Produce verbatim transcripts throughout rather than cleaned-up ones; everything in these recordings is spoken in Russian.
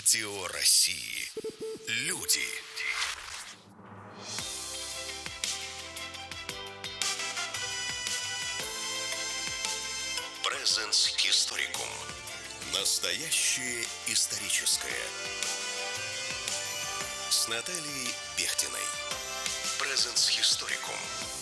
Радио России. Люди. Presence Historicum. Настоящее историческое. С Натальей Бехтиной. Presence Historicum.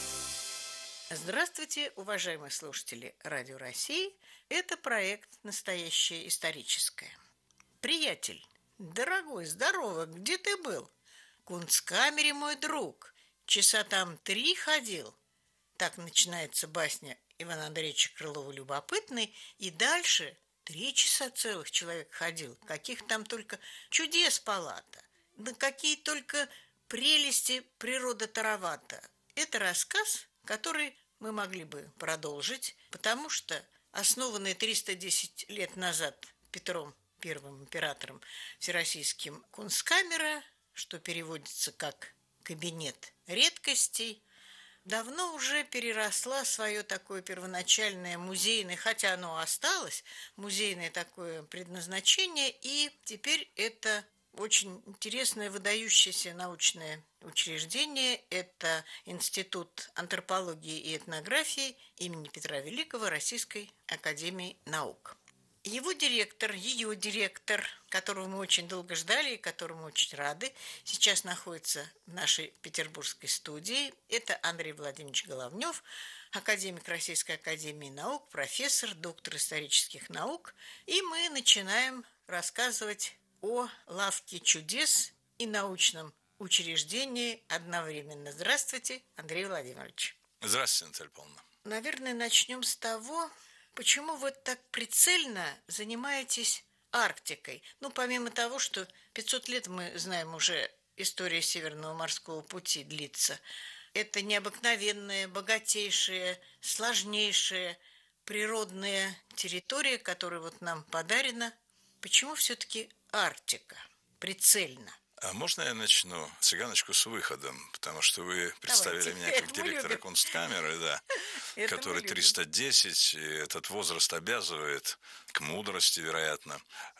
Здравствуйте, уважаемые слушатели Радио России. Это проект «Настоящее историческое». Приятель, дорогой, здорово, где ты был? В Кунсткамере, мой друг. Часа там три ходил. Так начинается басня Ивана Андреевича Крылова «Любопытный». И дальше три часа целых человек ходил. Каких там только чудес палата. Да какие только прелести природа таровата. Это рассказ, который мы могли бы продолжить, потому что основанный триста десять лет назад Петром Первым императором Всероссийским Кунсткамера, что переводится как «кабинет редкостей», давно уже переросла свое такое первоначальное музейное, хотя оно осталось, музейное такое предназначение, и теперь это очень интересное, выдающееся научное учреждение. Это Институт антропологии и этнографии имени Петра Великого Российской академии наук. Его директор, ее директор, которого мы очень долго ждали и которому очень рады, сейчас находится в нашей петербургской студии. Это Андрей Владимирович Головнев, академик Российской академии наук, профессор, доктор исторических наук. И мы начинаем рассказывать о лавке чудес и научном учреждении одновременно. Здравствуйте, Андрей Владимирович. Здравствуйте, Наталья Павловна. Наверное, начнем с того, почему вы так прицельно занимаетесь Арктикой. Ну, помимо того, что пятьсот лет, мы знаем уже, история Северного морского пути длится. Это необыкновенная, богатейшая, сложнейшая природная территория, которая вот нам подарена. Почему все-таки Арктика прицельно? А можно я начну цыганочку с выходом, потому что вы представили Давайте. меня как директора Кунсткамеры, да, который триста десять, и этот возраст обязывает к мудрости, вероятно.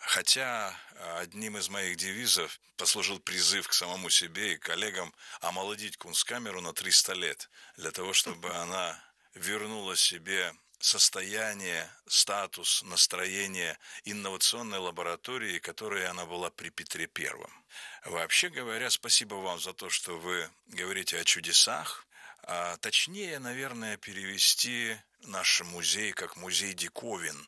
Хотя одним из моих девизов послужил призыв к самому себе и коллегам омолодить Кунсткамеру на триста лет, для того, чтобы она вернула себе состояние, статус, настроение инновационной лаборатории, которой она была при Петре Первом. Вообще говоря, спасибо вам за то, что вы говорите о чудесах. А точнее, наверное, перевести наш музей как музей диковин,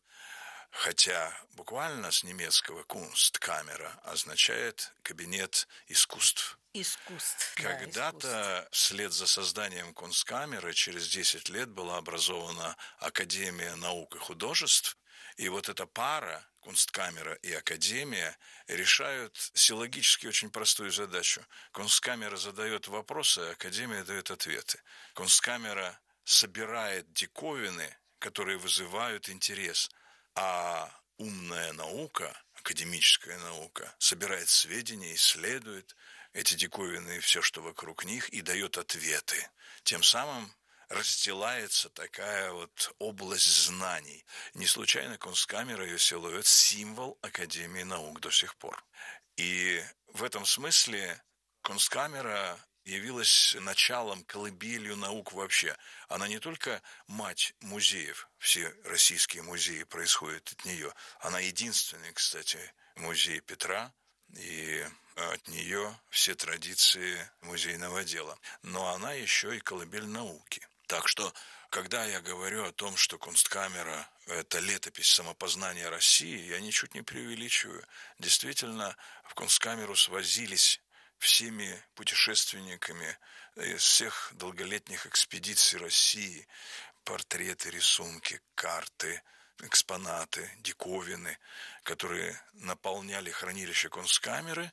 хотя буквально с немецкого «Кунсткамера» означает «кабинет искусств». Искусств. Когда-то да, вслед за созданием Кунсткамеры через десять лет была образована Академия наук и художеств, и вот эта пара, Кунсткамера и Академия, решают силлогически очень простую задачу. Кунсткамера задает вопросы, а Академия дает ответы. Кунсткамера собирает диковины, которые вызывают интерес, а умная наука, академическая наука, собирает сведения, исследует эти диковины и все, что вокруг них, и дает ответы. Тем самым расстилается такая вот область знаний. Не случайно Кунсткамера, ее силуэт, символ Академии наук до сих пор. И в этом смысле Кунсткамера явилась началом, колыбелью наук вообще. Она не только мать музеев, все российские музеи происходят от нее. Она единственный, кстати, музей Петра, и от нее все традиции музейного дела. Но она еще и колыбель науки. Так что, когда я говорю о том, что Кунсткамера – это летопись самопознания России, я ничуть не преувеличиваю. Действительно, в Кунсткамеру свозились всеми путешественниками из всех долголетних экспедиций России портреты, рисунки, карты, экспонаты, диковины, которые наполняли хранилище Кунсткамеры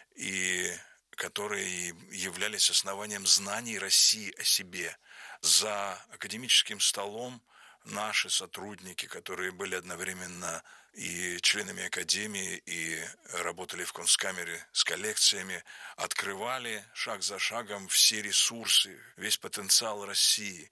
и которые являлись основанием знаний России о себе. За академическим столом наши сотрудники, которые были одновременно и членами Академии, и работали в Кунсткамере с коллекциями, открывали шаг за шагом все ресурсы, весь потенциал России.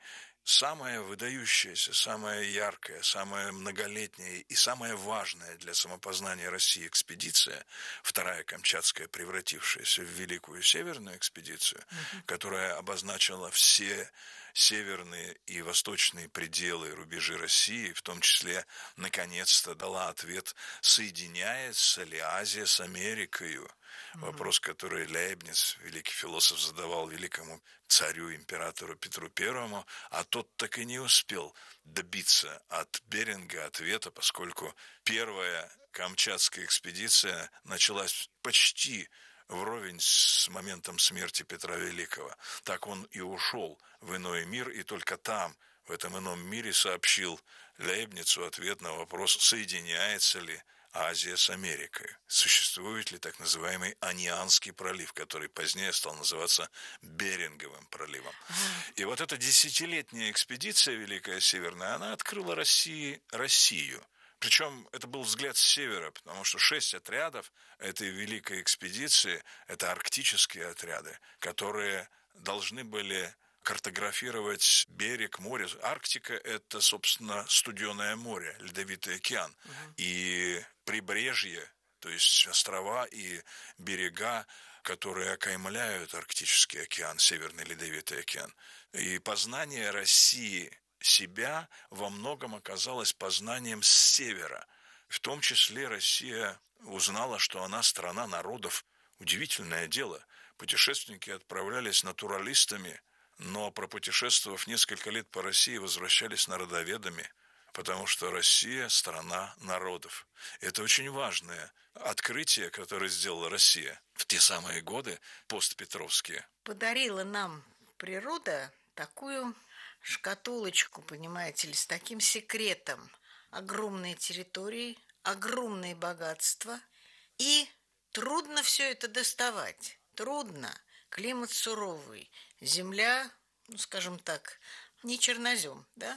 самая выдающаяся, самая яркая, самая многолетняя и самая важная для самопознания России экспедиция, вторая Камчатская, превратившаяся в Великую Северную экспедицию, угу. которая обозначила все северные и восточные пределы, рубежи России, в том числе, наконец-то дала ответ, соединяется ли Азия с Америкой. Вопрос, который Лейбниц, великий философ, задавал великому царю, императору Петру Первому, а тот так и не успел добиться от Беринга ответа, поскольку первая Камчатская экспедиция началась почти вровень с моментом смерти Петра Великого. Так он и ушел в иной мир, и только там, в этом ином мире, сообщил Лейбницу ответ на вопрос, соединяется ли Азия с Америкой. Существует ли так называемый Анианский пролив, который позднее стал называться Беринговым проливом. И вот эта десятилетняя экспедиция Великая Северная, она открыла России Россию. Причем это был взгляд с севера, потому что шесть отрядов этой великой экспедиции – это арктические отряды, которые должны были картографировать берег, море. Арктика – это, собственно, студеное море, ледовитый океан. Угу. И прибрежье, то есть острова и берега, которые окаймляют Арктический океан, Северный ледовитый океан. И познание России себя во многом оказалось познанием с севера. В том числе Россия узнала, что она страна народов. Удивительное дело. Путешественники отправлялись натуралистами, но пропутешествовав несколько лет по России, возвращались народоведами, потому что Россия – страна народов. Это очень важное открытие, которое сделала Россия в те самые годы постпетровские. Подарила нам природа такую шкатулочку, понимаете ли, с таким секретом. Огромные территории, огромные богатства. И трудно все это доставать. Трудно. Климат суровый. Земля, ну, скажем так, не чернозем, да?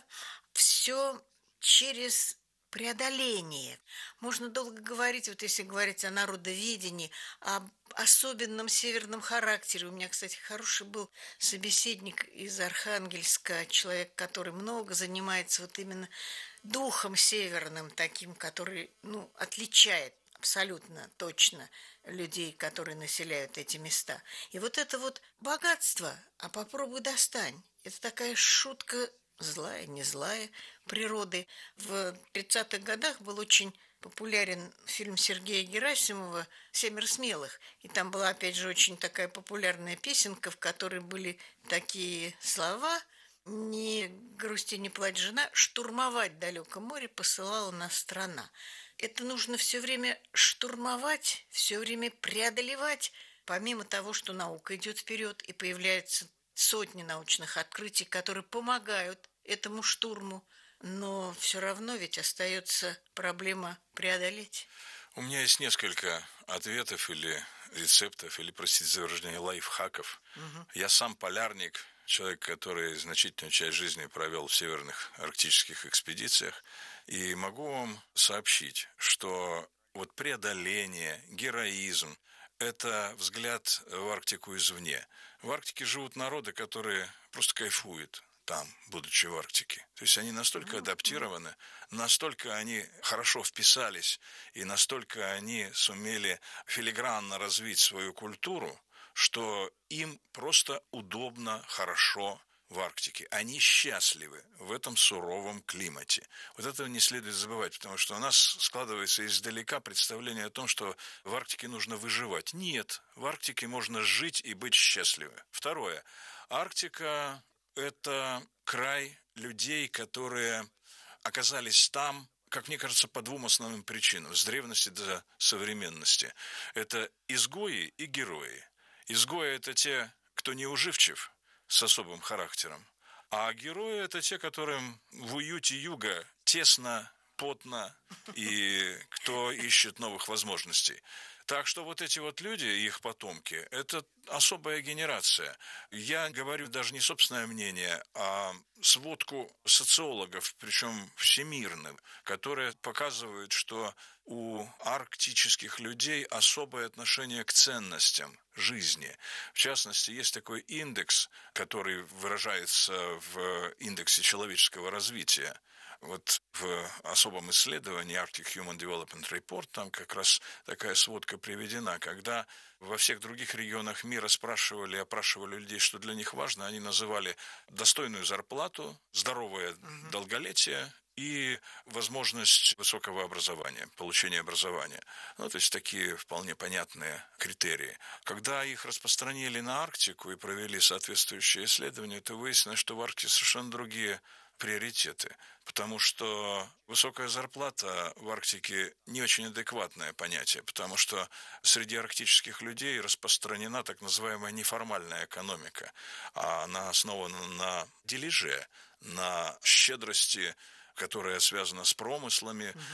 Все через преодоление. Можно долго говорить, вот если говорить о народоведении, об особенном северном характере. У меня, кстати, хороший был собеседник из Архангельска, человек, который много занимается вот именно духом северным, таким, который, ну, отличает абсолютно точно людей, которые населяют эти места. И вот это вот богатство, а попробуй достань. Это такая шутка злая, не злая природы. В тридцатых годах был очень популярен фильм Сергея Герасимова «Семеро смелых». И там была, опять же, очень такая популярная песенка, в которой были такие слова: «Не грусти, не плачь, жена, штурмовать в далеком море посылала нас страна». Это нужно все время штурмовать, все время преодолевать, помимо того, что наука идет вперед и появляются сотни научных открытий, которые помогают этому штурму, но все равно ведь остается проблема преодолеть. У меня есть несколько ответов или рецептов, или, простите за выражение, лайфхаков. Угу. Я сам полярник, человек, который значительную часть жизни провел в северных арктических экспедициях, и могу вам сообщить, что вот преодоление, героизм – это взгляд в Арктику извне. В Арктике живут народы, которые просто кайфуют там, будучи в Арктике. То есть они настолько адаптированы, настолько они хорошо вписались и настолько они сумели филигранно развить свою культуру, что им просто удобно, хорошо в Арктике. Они счастливы в этом суровом климате. Вот этого не следует забывать, потому что у нас складывается издалека представление о том, что в Арктике нужно выживать. Нет, в Арктике можно жить и быть счастливым. Второе. Арктика – это край людей, которые оказались там, как мне кажется, по двум основным причинам, с древности до современности. Это изгои и герои. Изгои – это те, кто неуживчив, с особым характером. А герои – это те, которым в уюте юга тесно, потно и кто ищет новых возможностей. Так что вот эти вот люди, их потомки, это особая генерация. Я говорю даже не собственное мнение, а сводку социологов, причем всемирных, которые показывают, что у арктических людей особое отношение к ценностям жизни. В частности, есть такой индекс, который выражается в индексе человеческого развития. Вот в особом исследовании Arctic Human Development Report там как раз такая сводка приведена, когда во всех других регионах мира спрашивали, опрашивали людей, что для них важно, они называли достойную зарплату, здоровое mm-hmm. долголетие и возможность высокого образования, получения образования. Ну, то есть такие вполне понятные критерии. Когда их распространили на Арктику и провели соответствующие исследования, то выяснилось, что в Арктике совершенно другие приоритеты, потому что высокая зарплата в Арктике не очень адекватное понятие, потому что среди арктических людей распространена так называемая неформальная экономика, а она основана на дележе, на щедрости, которая связана с промыслами, угу.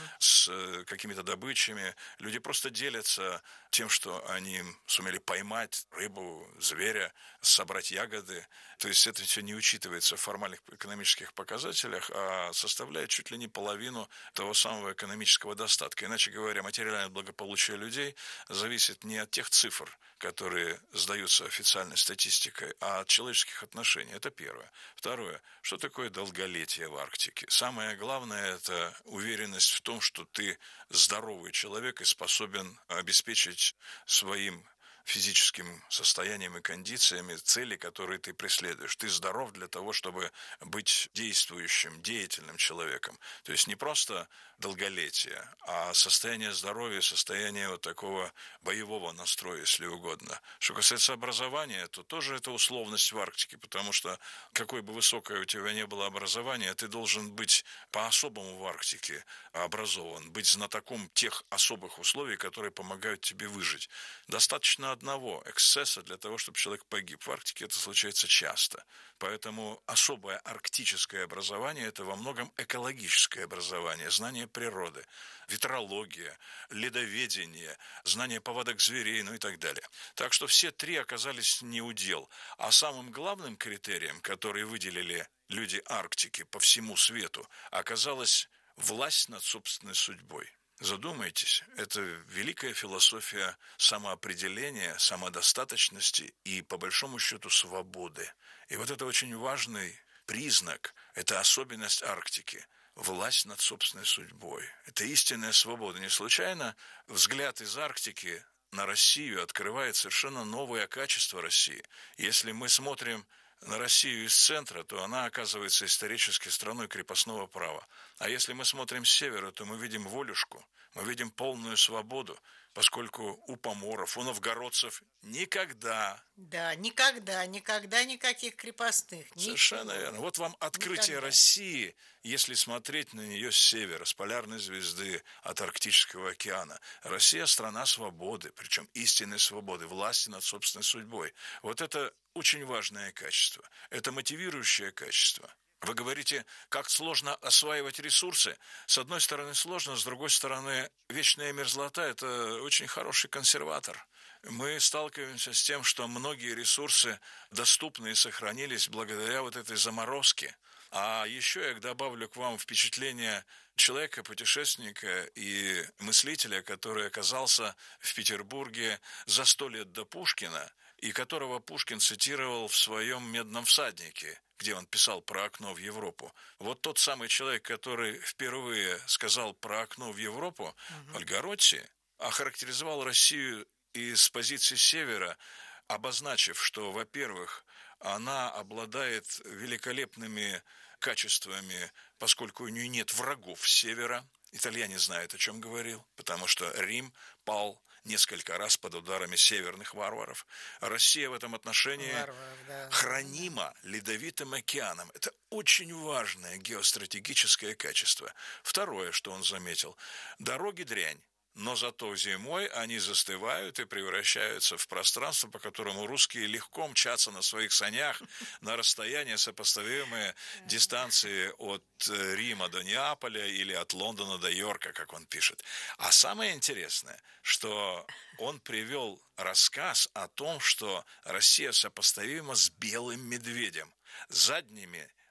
с какими-то добычами. Люди просто делятся тем, что они сумели поймать рыбу, зверя, собрать ягоды. То есть это все не учитывается в формальных экономических показателях, а составляет чуть ли не половину того самого экономического достатка. Иначе говоря, материальное благополучие людей зависит не от тех цифр, которые сдаются официальной статистикой, а от человеческих отношений. Это первое. Второе. Что такое долголетие в Арктике? Самое главное – это уверенность в том, что ты здоровый человек и способен обеспечить своим физическим состоянием и кондициями цели, которые ты преследуешь. Ты здоров для того, чтобы быть действующим, деятельным человеком. То есть не просто долголетие, а состояние здоровья, состояние вот такого боевого настроя, если угодно. Что касается образования, то тоже это условность в Арктике, потому что какое бы высокое у тебя не было образование, ты должен быть по-особому в Арктике образован, быть знатоком тех особых условий, которые помогают тебе выжить. Достаточно одного эксцесса для того, чтобы человек погиб. В Арктике это случается часто. Поэтому особое арктическое образование – это во многом экологическое образование, знание природы, ветрология, ледоведение, знание повадок зверей, ну и так далее. Так что все три оказались не у дел. А самым главным критерием, который выделили люди Арктики по всему свету, оказалась власть над собственной судьбой. Задумайтесь, это великая философия самоопределения, самодостаточности и, по большому счету, свободы. И вот это очень важный признак, это особенность Арктики – власть над собственной судьбой. Это истинная свобода. Не случайно взгляд из Арктики на Россию открывает совершенно новое качество России. Если мы смотрим на Россию из центра, то она оказывается исторически страной крепостного права. А если мы смотрим с севера, то мы видим волюшку, мы видим полную свободу, поскольку у поморов, у новгородцев никогда... Да, никогда, никогда никаких крепостных. Совершенно ничего. Верно. Вот вам открытие никогда. России, если смотреть на нее с севера, с полярной звезды, от Арктического океана. Россия – страна свободы, причем истинной свободы, власти над собственной судьбой. Вот это очень важное качество. Это мотивирующее качество. Вы говорите, как сложно осваивать ресурсы. С одной стороны сложно, с другой стороны вечная мерзлота – это очень хороший консерватор. Мы сталкиваемся с тем, что многие ресурсы доступны и сохранились благодаря вот этой заморозке. А еще я добавлю к вам впечатление человека, путешественника и мыслителя, который оказался в Петербурге за сто лет до Пушкина, и которого Пушкин цитировал в своем «Медном всаднике», где он писал про окно в Европу. Вот тот самый человек, который впервые сказал про окно в Европу, угу. Альгаротти, охарактеризовал Россию из позиции севера, обозначив, что, во-первых, она обладает великолепными качествами, поскольку у нее нет врагов севера. Итальяне знают, о чем говорил, потому что Рим пал несколько раз под ударами северных варваров. Россия в этом отношении Варваров, да. хранима ледовитым океаном. Это очень важное геостратегическое качество. Второе, что он заметил, дороги дрянь. Но зато зимой они застывают и превращаются в пространство, по которому русские легко мчатся на своих санях на расстояние, сопоставимое дистанции от Рима до Неаполя или от Лондона до Йорка, как он пишет. А самое интересное, что он привел рассказ о том, что Россия сопоставима с белым медведем. Задними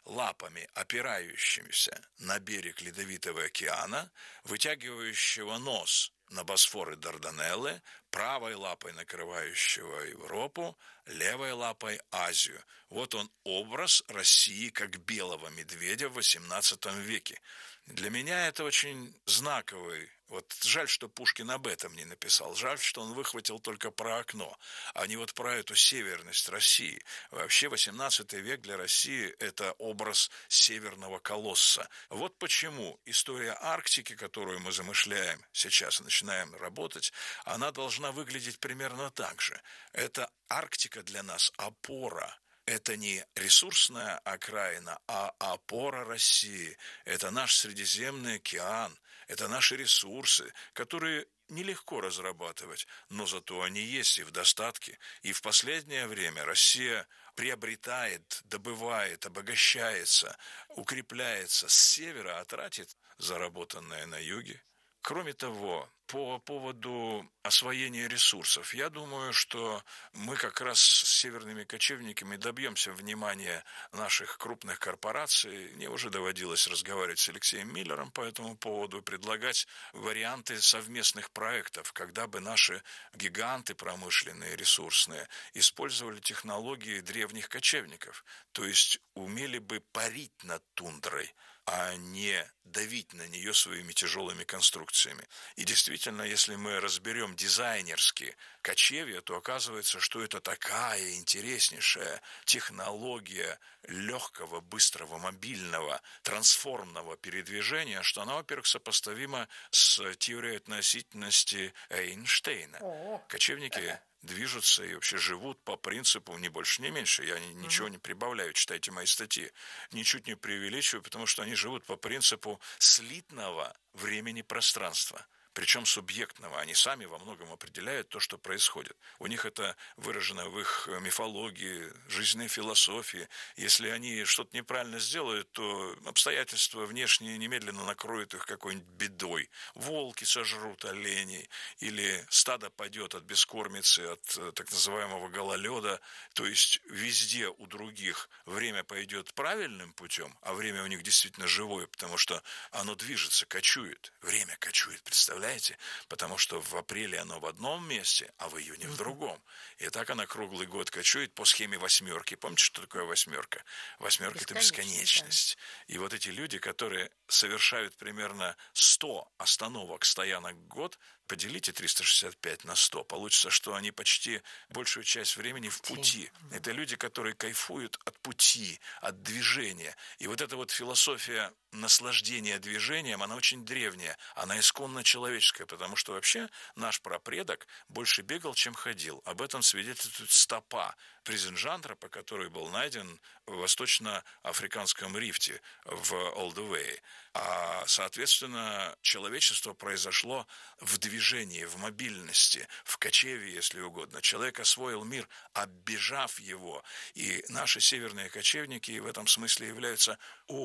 лапами, опирающимися на берег Ледовитого океана, вытягивающего нос на Босфор и Дарданеллы, правой лапой накрывающего Европу, левой лапой Азию. Вот он образ России как белого медведя в восемнадцатом веке. Для меня это очень знаковый. Вот жаль, что Пушкин об этом не написал. Жаль, что он выхватил только про окно, а не вот про эту северность России. Вообще восемнадцатый век для России – это образ северного колосса. Вот почему история Арктики, которую мы замышляем сейчас и начинаем работать, она должна выглядеть примерно так же. Это Арктика для нас опора. Это не ресурсная окраина, а опора России. Это наш Средиземный океан, это наши ресурсы, которые нелегко разрабатывать, но зато они есть и в достатке. И в последнее время Россия приобретает, добывает, обогащается, укрепляется с севера, а тратит заработанное на юге. Кроме того, по поводу освоения ресурсов, я думаю, что мы как раз с северными кочевниками добьемся внимания наших крупных корпораций. Мне уже доводилось разговаривать с Алексеем Миллером по этому поводу, предлагать варианты совместных проектов, когда бы наши гиганты промышленные, ресурсные, использовали технологии древних кочевников, то есть умели бы парить над тундрой, а не давить на нее своими тяжелыми конструкциями. И действительно, если мы разберем дизайнерски кочевья, то оказывается, что это такая интереснейшая технология легкого, быстрого, мобильного, трансформного передвижения, что она, во-первых, сопоставима с теорией относительности Эйнштейна. Кочевники движутся и вообще живут по принципу ни больше, ни меньше. Я ничего не прибавляю, читайте мои статьи. Ничуть не преувеличиваю, потому что они живут по принципу слитного времени-пространства. Причем субъектного. Они сами во многом определяют то, что происходит. У них это выражено в их мифологии, жизненной философии. Если они что-то неправильно сделают, то обстоятельства внешние немедленно накроют их какой-нибудь бедой. Волки сожрут оленей, или стадо пойдет от бескормицы, от так называемого гололеда. То есть везде у других время пойдет правильным путем, а время у них действительно живое, потому что оно движется, кочует. Время кочует, представляете? Потому что в апреле оно в одном месте, а в июне в другом. И так она круглый год кочует по схеме восьмерки. Помните, что такое восьмерка? Восьмерка – это бесконечность. Да. И вот эти люди, которые совершают примерно сто остановок, стоянок в год, поделите триста шестьдесят пять на сто, получится, что они почти большую часть времени в пути. Это люди, которые кайфуют от пути, от движения. И вот эта вот философия наслаждения движением, она очень древняя, она исконно человеческая, потому что вообще наш прапредок больше бегал, чем ходил. Об этом свидетельствует стопа Призенжандра, по которой был найден в восточно-африканском рифте в Олдувее. А, соответственно, человечество произошло в движении, в мобильности, в кочевье, если угодно. Человек освоил мир, оббежав его. И наши северные кочевники в этом смысле являются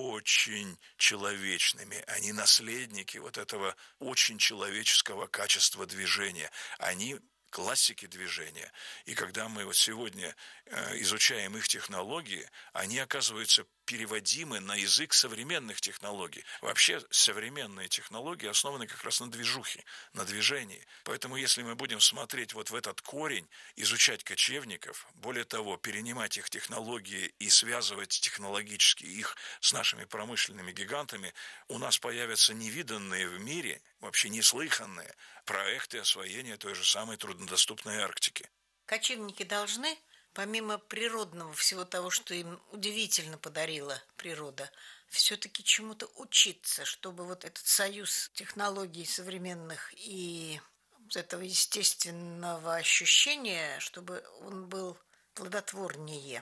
очень человечными. Они наследники вот этого очень человеческого качества движения. Они классики движения. И когда мы вот сегодня э, изучаем их технологии, они оказываются переводимы на язык современных технологий. Вообще современные технологии основаны как раз на движухе, на движении. Поэтому если мы будем смотреть вот в этот корень, изучать кочевников, более того, перенимать их технологии и связывать технологически их с нашими промышленными гигантами, у нас появятся невиданные в мире, вообще неслыханные проекты освоения той же самой труднодоступной Арктики. Кочевники должны, помимо природного всего того, что им удивительно подарила природа, все-таки чему-то учиться, чтобы вот этот союз технологий современных и вот этого естественного ощущения, чтобы он был плодотворнее.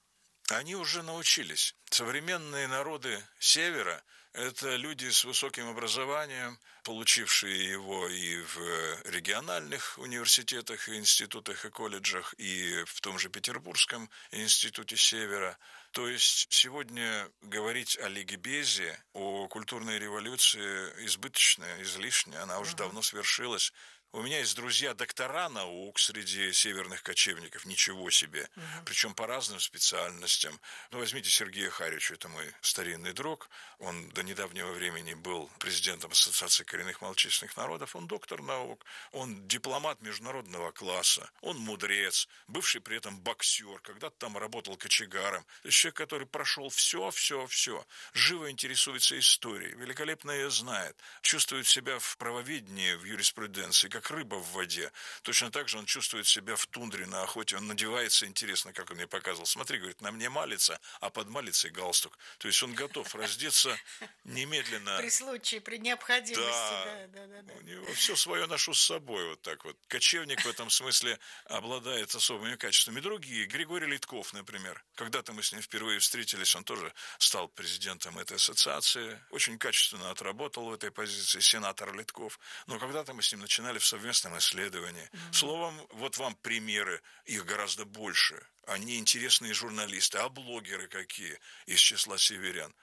Они уже научились. Современные народы Севера – это люди с высоким образованием, получившие его и в региональных университетах, и институтах, и колледжах, и в том же Петербургском институте Севера. То есть сегодня говорить о ликбезе, о культурной революции избыточно, излишне, она уже давно свершилась. У меня есть друзья доктора наук среди северных кочевников, ничего себе. Угу. Причем по разным специальностям. Ну, возьмите Сергея Харича, это мой старинный друг. Он до недавнего времени был президентом Ассоциации коренных малочисленных народов. Он доктор наук, он дипломат международного класса, он мудрец, бывший при этом боксер, когда-то там работал кочегаром. То есть человек, который прошел все, все, все. Живо интересуется историей, великолепно ее знает, чувствует себя в правоведении, в юриспруденции, как рыба в воде. Точно так же он чувствует себя в тундре на охоте. Он надевается, интересно, как он мне показывал. Смотри, говорит, на мне малица, а под малицей галстук. То есть он готов раздеться немедленно. При случае, при необходимости. Да, да, да, да. У него все свое ношу с собой. Вот так вот. Кочевник в этом смысле обладает особыми качествами. Другие. Григорий Литков, например. Когда-то мы с ним впервые встретились, он тоже стал президентом этой ассоциации. Очень качественно отработал в этой позиции, сенатор Литков. Но когда-то мы с ним начинали в совместном исследовании. Mm-hmm. Словом, вот вам примеры, их гораздо больше. Они интересные журналисты, а блогеры какие из числа северян?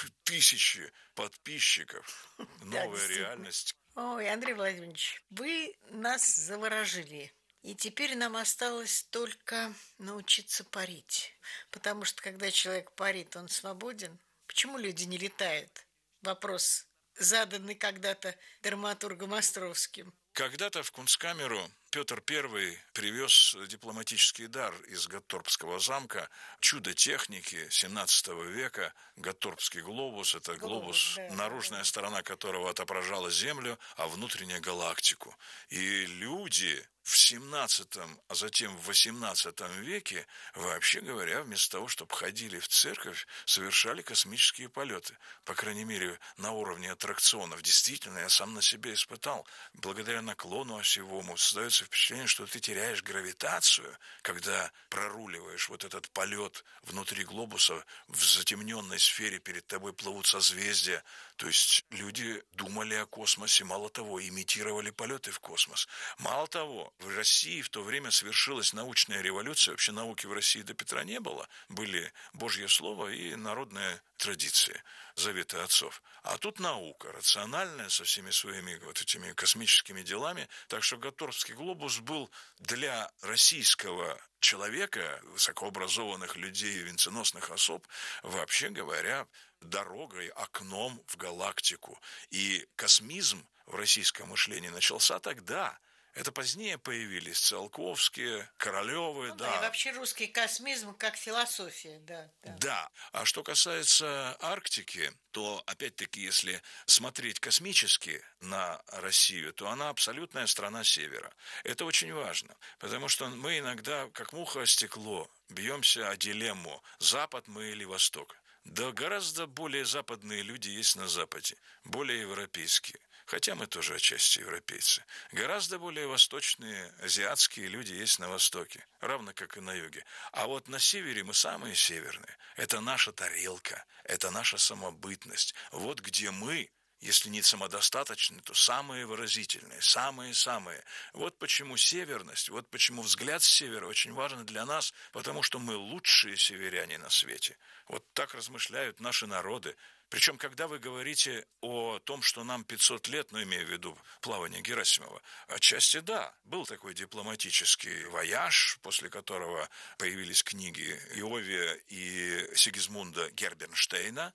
Тысячи подписчиков. Новая реальность. Ой, Андрей Владимирович, вы нас заворожили. И теперь нам осталось только научиться парить. Потому что, когда человек парит, он свободен. Почему люди не летают? Вопрос, заданный когда-то драматургом Островским. Когда-то в Кунсткамеру Петр Первый привез дипломатический дар из Гатторпского замка, чудо техники семнадцатого века, Гатторпский глобус. Это глобус, глобус да, наружная да, да. сторона которого отображала Землю, а внутренняя галактику. И люди в семнадцатом, а затем в восемнадцатом веке, вообще говоря, вместо того, чтобы ходили в церковь, совершали космические полеты. По крайней мере, на уровне аттракционов. Действительно, я сам на себе испытал. Благодаря наклону осевому создается впечатление, что ты теряешь гравитацию, когда проруливаешь вот этот полет внутри глобуса, в затемненной сфере перед тобой плывут созвездия. То есть люди думали о космосе, мало того, имитировали полеты в космос. Мало того, в России в то время совершилась научная революция. Вообще науки в России до Петра не было. Были Божье Слово и народные традиции, заветы отцов. А тут наука, рациональная, со всеми своими вот этими космическими делами. Так что Гатторпский глобус был для российского человека, высокообразованных людей, венценосных особ, вообще говоря, дорогой, окном в галактику. И космизм в российском мышлении начался тогда. Это позднее появились Циолковские, Королевы, ну, да. да. И вообще русский космизм как философия, да, да. Да. А что касается Арктики, то, опять-таки, если смотреть космически на Россию, то она абсолютная страна севера. Это очень важно, потому что мы иногда, как муха о стекло, бьемся о дилемму, Запад мы или Восток. Да гораздо более западные люди есть на Западе, более европейские. Хотя мы тоже отчасти европейцы. Гораздо более восточные, азиатские люди есть на Востоке, равно как и на юге. А вот на севере мы самые северные. Это наша тарелка, это наша самобытность. Вот где мы, если не самодостаточны, то самые выразительные, самые-самые. Вот почему северность, вот почему взгляд с севера очень важен для нас, потому что мы лучшие северяне на свете. Вот так размышляют наши народы. Причем, когда вы говорите о том, что нам пятьсот лет, ну, имею в виду плавание Герасимова, отчасти да, был такой дипломатический вояж, после которого появились книги Иовия и Сигизмунда Гербернштейна,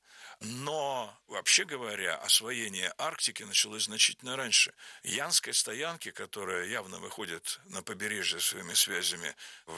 но, вообще говоря, освоение Арктики началось значительно раньше. Янской стоянки, которая явно выходит на побережье своими связями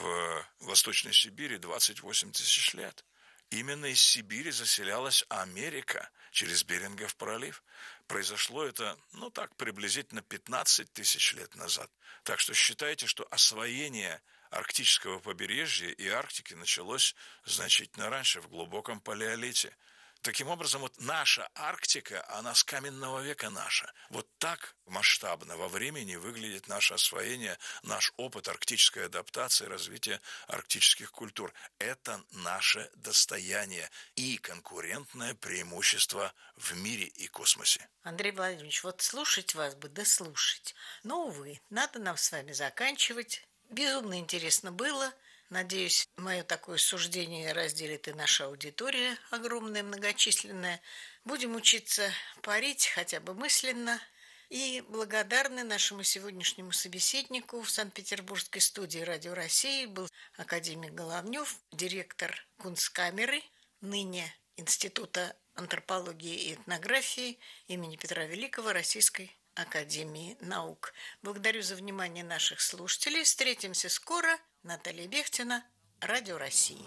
в Восточной Сибири, двадцать восемь тысяч лет. Именно из Сибири заселялась Америка через Берингов пролив. Произошло это, ну так, приблизительно пятнадцать тысяч лет назад. Так что считайте, что освоение арктического побережья и Арктики началось значительно раньше, в глубоком палеолите. Таким образом, вот наша Арктика, она с каменного века наша. Вот так масштабно во времени выглядит наше освоение, наш опыт арктической адаптации, развития арктических культур. Это наше достояние и конкурентное преимущество в мире и космосе. Андрей Владимирович, вот слушать вас бы, да слушать. Но, увы, надо нам с вами заканчивать. Безумно интересно было. Надеюсь, мое такое суждение разделит и наша аудитория, огромная, многочисленная. Будем учиться парить хотя бы мысленно. И благодарны нашему сегодняшнему собеседнику в Санкт-Петербургской студии Радио России был академик Головнев, директор Кунсткамеры, ныне Института антропологии и этнографии имени Петра Великого Российской Академии Наук. Благодарю за внимание наших слушателей. Встретимся скоро. Наталья Бехтина, Радио России.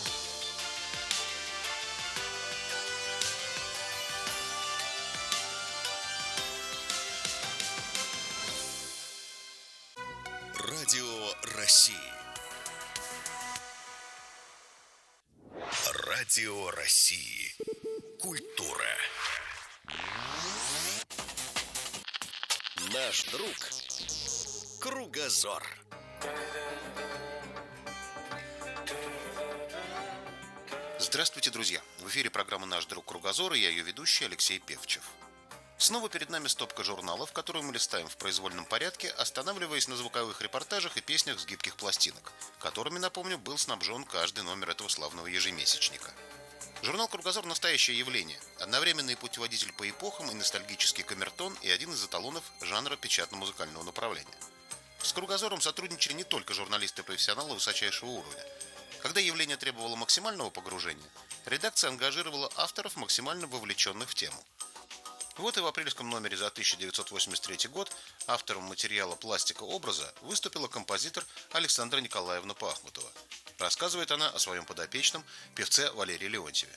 Радио России. Радио России. Культура. Наш друг Кругозор. Здравствуйте, друзья! В эфире программа «Наш друг Кругозор» и я ее ведущий Алексей Певчев. Снова перед нами стопка журналов, которую мы листаем в произвольном порядке, останавливаясь на звуковых репортажах и песнях с гибких пластинок, которыми, напомню, был снабжен каждый номер этого славного ежемесячника. Журнал «Кругозор» – настоящее явление, одновременный путеводитель по эпохам и ностальгический камертон и один из эталонов жанра печатно-музыкального направления. С «Кругозором» сотрудничали не только журналисты-профессионалы высочайшего уровня. Когда явление требовало максимального погружения, редакция ангажировала авторов, максимально вовлеченных в тему. Вот и в апрельском номере за тысяча девятьсот восемьдесят третий год автором материала «Пластика образа» выступила композитор Александра Николаевна Пахмутова. Рассказывает она о своем подопечном, певце Валерии Леонтьеве.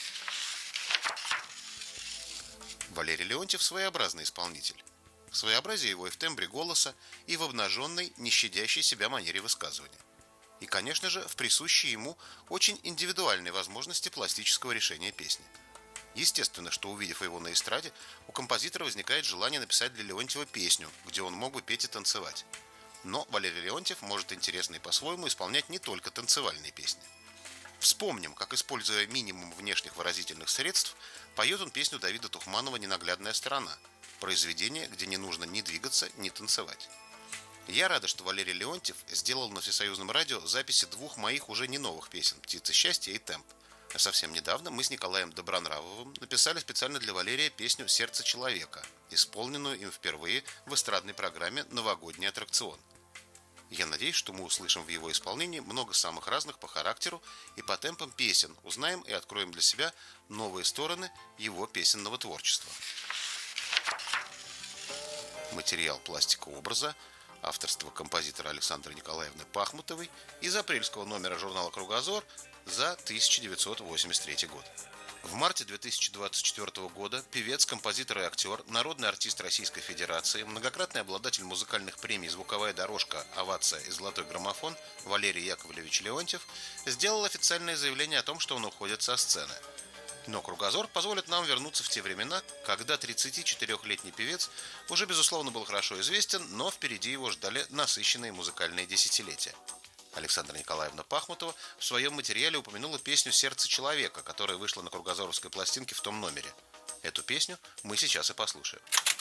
Валерий Леонтьев – своеобразный исполнитель. Своеобразие его и в тембре голоса, и в обнаженной, не щадящей себя манере высказывания. И, конечно же, в присущей ему очень индивидуальной возможности пластического решения песни. Естественно, что, увидев его на эстраде, у композитора возникает желание написать для Леонтьева песню, где он мог бы петь и танцевать. Но Валерий Леонтьев может интересно и по-своему исполнять не только танцевальные песни. Вспомним, как, используя минимум внешних выразительных средств, поет он песню Давида Тухманова «Ненаглядная сторона», произведение, где не нужно ни двигаться, ни танцевать. Я рада, что Валерий Леонтьев сделал на Всесоюзном радио записи двух моих уже не новых песен «Птица счастья» и «Темп». А совсем недавно мы с Николаем Добронравовым написали специально для Валерия песню «Сердце человека», исполненную им впервые в эстрадной программе «Новогодний аттракцион». Я надеюсь, что мы услышим в его исполнении много самых разных по характеру и по темпам песен, узнаем и откроем для себя новые стороны его песенного творчества. Материал «Пластика образа», авторство композитора Александры Николаевны Пахмутовой из апрельского номера журнала «Кругозор» за тысяча девятьсот восемьдесят третий год. В марте две тысячи двадцать четвёртого года певец, композитор и актер, народный артист Российской Федерации, многократный обладатель музыкальных премий «Звуковая дорожка», «Овация» и «Золотой граммофон» Валерий Яковлевич Леонтьев сделал официальное заявление о том, что он уходит со сцены. Но «Кругозор» позволит нам вернуться в те времена, когда тридцатичетырёхлетний певец уже, безусловно, был хорошо известен, но впереди его ждали насыщенные музыкальные десятилетия. Александра Николаевна Пахмутова в своем материале упомянула песню «Сердце человека», которая вышла на кругозоровской пластинке в том номере. Эту песню мы сейчас и послушаем.